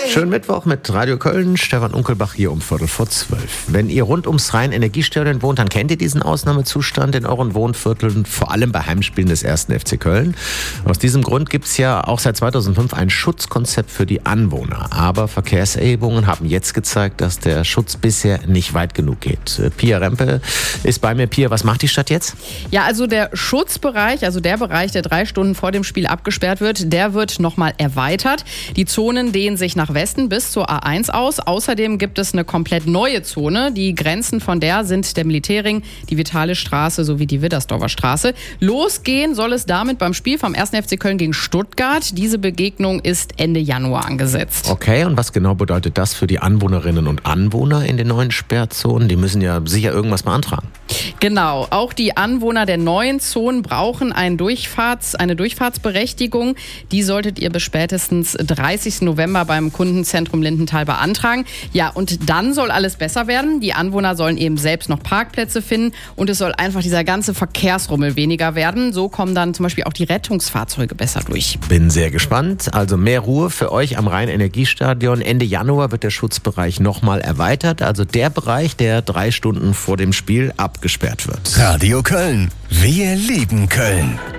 Schönen Mittwoch mit Radio Köln. Stefan Unkelbach hier um 11:45. Wenn ihr rund ums Rhein-Energiestadion wohnt, dann kennt ihr diesen Ausnahmezustand in euren Wohnvierteln, vor allem bei Heimspielen des 1. FC Köln. Aus diesem Grund gibt es ja auch seit 2005 ein Schutzkonzept für die Anwohner. Aber Verkehrserhebungen haben jetzt gezeigt, dass der Schutz bisher nicht weit genug geht. Pia Rempe ist bei mir. Pia, was macht die Stadt jetzt? Ja, also der Schutzbereich, also der Bereich, der 3 Stunden vor dem Spiel abgesperrt wird, der wird nochmal erweitert. Die Zonen dehnen sich nach Westen bis zur A1 aus. Außerdem gibt es eine komplett neue Zone. Die Grenzen von der sind der Militärring, die Vitale Straße sowie die Widdersdorfer Straße. Losgehen soll es damit beim Spiel vom 1. FC Köln gegen Stuttgart. Diese Begegnung ist Ende Januar angesetzt. Okay, und was genau bedeutet das für die Anwohnerinnen und Anwohner in den neuen Sperrzonen? Die müssen ja sicher irgendwas beantragen. Genau, auch die Anwohner der neuen Zonen brauchen eine Durchfahrtsberechtigung. Die solltet ihr bis spätestens 30. November beim Kundenzentrum Lindenthal beantragen. Ja, und dann soll alles besser werden. Die Anwohner sollen eben selbst noch Parkplätze finden und es soll einfach dieser ganze Verkehrsrummel weniger werden. So kommen dann zum Beispiel auch die Rettungsfahrzeuge besser durch. Bin sehr gespannt. Also mehr Ruhe für euch am Rhein-Energiestadion. Ende Januar wird der Schutzbereich nochmal erweitert. Also der Bereich, der 3 Stunden vor dem Spiel abgesperrt wird. Radio Köln. Wir lieben Köln.